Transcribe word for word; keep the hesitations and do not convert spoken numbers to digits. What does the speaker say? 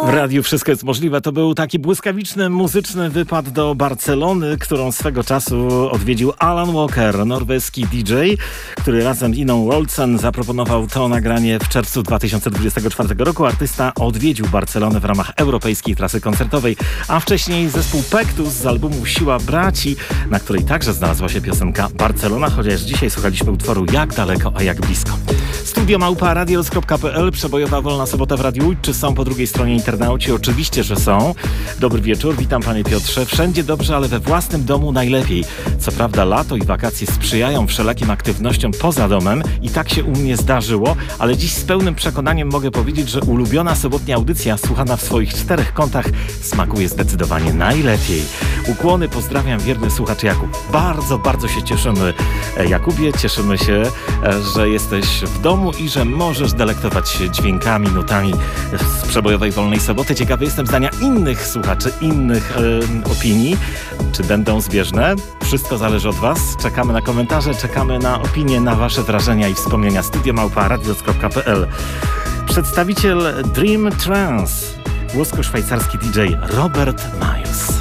W radiu wszystko jest możliwe. To był taki błyskawiczny, muzyczny wypad do Barcelony, którą swego czasu odwiedził Alan Walker, norweski D J, który razem z Iną Wroldsen zaproponował to nagranie w czerwcu dwa tysiące dwudziestego czwartego roku. Artysta odwiedził Barcelonę w ramach europejskiej trasy koncertowej, a wcześniej zespół Pektus z albumu Siła Braci, na której także znalazła się piosenka Barcelona, chociaż dzisiaj słuchaliśmy utworu Jak daleko, a jak blisko. Studio małpa radios kropka p l, przebojowa wolna sobota w Radiu Łódź. Czy są po drugiej stronie internauci? Oczywiście, że są. Dobry wieczór, witam panie Piotrze. Wszędzie dobrze, ale we własnym domu najlepiej. Co prawda lato i wakacje sprzyjają wszelakim aktywnościom poza domem i tak się u mnie zdarzyło, ale dziś z pełnym przekonaniem mogę powiedzieć, że ulubiona sobotnia audycja słuchana w swoich czterech kątach smakuje zdecydowanie najlepiej. Ukłony, pozdrawiam, wierny słuchacz Jakub. Bardzo, bardzo się cieszymy, Jakubie. Cieszymy się, że jesteś w domu i że możesz delektować się dźwiękami, nutami z przebojowej wolnej soboty. Ciekawy jestem zdania innych słuchaczy, innych e, opinii. Czy będą zbieżne? Wszystko zależy od was. Czekamy na komentarze, czekamy na opinie, na wasze wrażenia i wspomnienia. Studio małpa radios kropka p l. Przedstawiciel Dream Trance, włosko-szwajcarski D J Robert Miles.